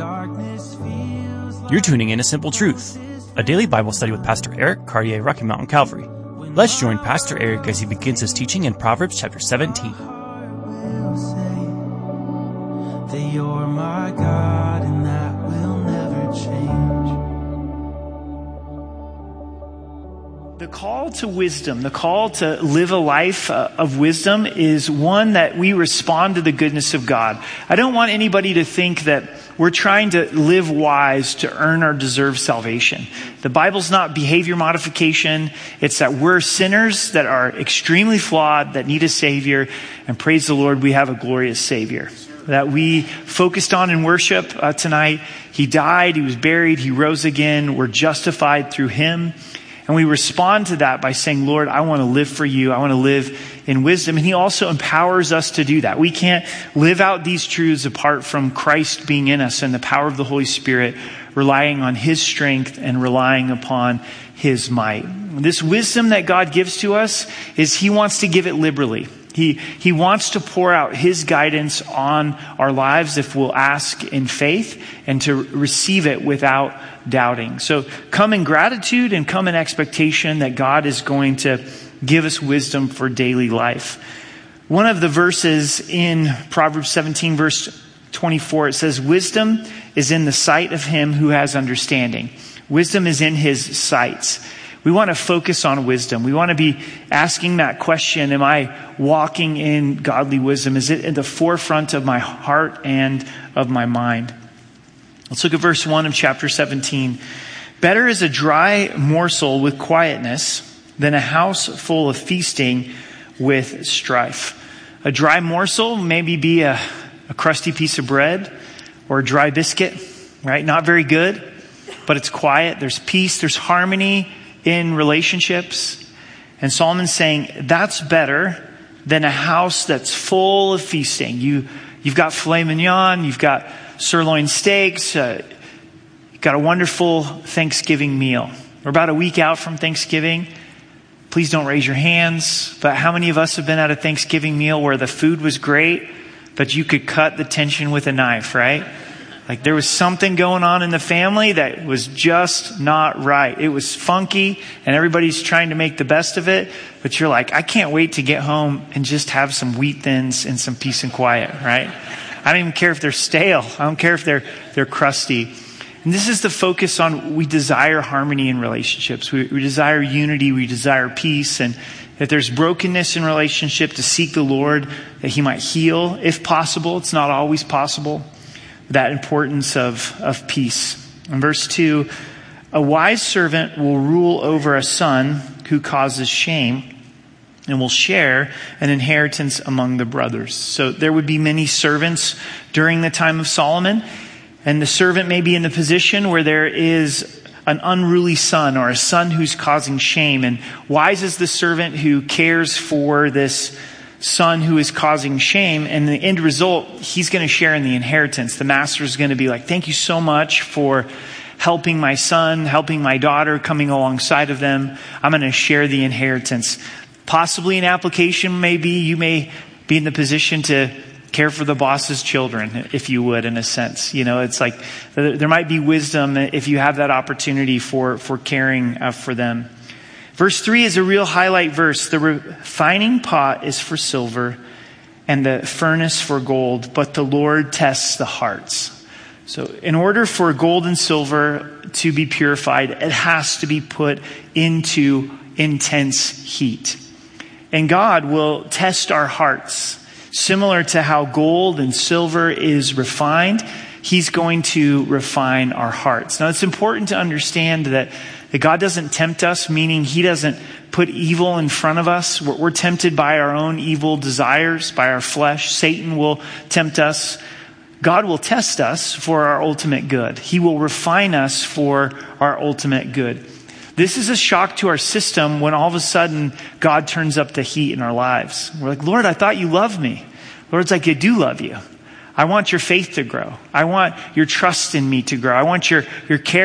You're tuning in to Simple Truth, a daily Bible study with Pastor Eric Cartier, Rocky Mountain Calvary. Let's join Pastor Eric as he begins his teaching in Proverbs chapter 17. That you're my God and that will never change. The call to wisdom, the call to live a life of wisdom is one that we respond to the goodness of God. I don't want anybody to think that we're trying to live wise to earn or deserve salvation. The Bible's not behavior modification. It's that we're sinners that are extremely flawed, that need a Savior. And praise the Lord, we have a glorious Savior that we focused on in worship tonight. He died, He was buried, He rose again. We're justified through Him. And we respond to that by saying, Lord, I want to live for you. I want to live in wisdom. And He also empowers us to do that. We can't live out these truths apart from Christ being in us and the power of the Holy Spirit, relying on His strength and relying upon His might. This wisdom that God gives to us is He wants to give it liberally. He wants to pour out His guidance on our lives if we'll ask in faith and to receive it without doubting. So come in gratitude and come in expectation that God is going to give us wisdom for daily life. One of the verses in Proverbs 17, verse 24, it says, wisdom is in the sight of him who has understanding. Wisdom is in his sights. We want to focus on wisdom. We want to be asking that question, am I walking in godly wisdom? Is it at the forefront of my heart and of my mind? Let's look at verse 1 of chapter 17. Better is a dry morsel with quietness than a house full of feasting with strife. A dry morsel maybe be a crusty piece of bread or a dry biscuit, right? Not very good, but it's quiet. There's peace. There's harmony in relationships. And Solomon's saying that's better than a house that's full of feasting. You've got filet mignon, you've got sirloin steaks, you've got a wonderful Thanksgiving meal. We're about a week out from Thanksgiving. Please don't raise your hands, but how many of us have been at a Thanksgiving meal where the food was great, but you could cut the tension with a knife, right? Like there was something going on in the family that was just not right. It was funky and everybody's trying to make the best of it. But you're like, I can't wait to get home and just have some wheat thins and some peace and quiet, right? I don't even care if they're stale. I don't care if they're crusty. And this is the focus on, we desire harmony in relationships. We desire unity. We desire peace. And if there's brokenness in relationship, to seek the Lord that He might heal, if possible. It's not always possible. That importance of peace. In verse 2, a wise servant will rule over a son who causes shame and will share an inheritance among the brothers. So there would be many servants during the time of Solomon, and the servant may be in the position where there is an unruly son or a son who's causing shame. And wise is the servant who cares for this son who is causing shame, and the end result, he's going to share in the inheritance. The master is going to be like, thank you so much for helping my son, helping my daughter, coming alongside of them. I'm going to share the inheritance. Possibly an application may be, you may be in the position to care for the boss's children, if you would, in a sense. You know, it's like there might be wisdom if you have that opportunity for caring for them. Verse 3 is a real highlight verse. The refining pot is for silver and the furnace for gold, but the Lord tests the hearts. So in order for gold and silver to be purified, it has to be put into intense heat. And God will test our hearts. Similar to how gold and silver is refined, He's going to refine our hearts. Now it's important to understand that God doesn't tempt us, meaning He doesn't put evil in front of us. We're tempted by our own evil desires, by our flesh. Satan will tempt us. God will test us for our ultimate good. He will refine us for our ultimate good. This is a shock to our system when all of a sudden God turns up the heat in our lives. We're like, Lord, I thought you loved me. Lord's like, I do love you. I want your faith to grow. I want your trust in me to grow. I want your care